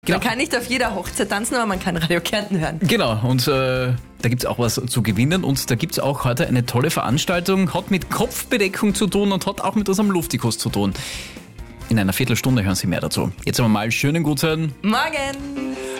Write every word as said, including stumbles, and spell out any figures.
Genau. Man kann nicht auf jeder Hochzeit tanzen, aber man kann Radio Kärnten hören. Genau, und äh, da gibt's auch was zu gewinnen und da gibt's auch heute eine tolle Veranstaltung, hat mit Kopfbedeckung zu tun und hat auch mit unserem Luftikus zu tun. In einer Viertelstunde hören Sie mehr dazu. Jetzt aber mal schönen guten Morgen!